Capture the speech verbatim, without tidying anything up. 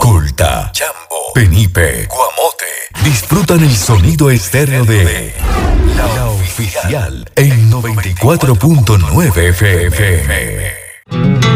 Colta, Jambo, Penipe, Guamote. Disfrutan el sonido estéreo de La Oficial en noventa y cuatro punto nueve F M.